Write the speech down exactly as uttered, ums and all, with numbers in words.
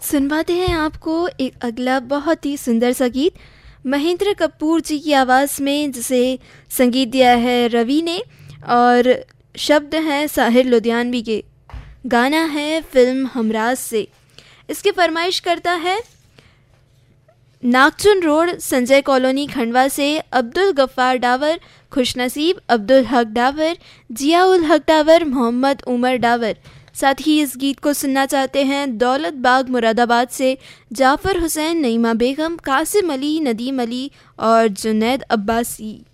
सुनवाते हैं आपको एक अगला बहुत ही सुंदर सा गीत महेंद्र कपूर जी की आवाज़ में, जिसे संगीत दिया है रवि ने और शब्द हैं साहिर लुधियानवी के। गाना है फिल्म हमराज से। इसकी फरमाइश करता है नागचुन रोड, संजय कॉलोनी, खंडवा से अब्दुल गफ्फार डावर, खुशनसीब, अब्दुल हक डावर, जियाउल हक डावर, मोहम्मद उमर डावर। साथ ही इस गीत को सुनना चाहते हैं दौलत बाग मुरादाबाद से जाफ़र हुसैन, नईमा बेगम, कासिम अली, नदीम अली और जुनैद अब्बासी।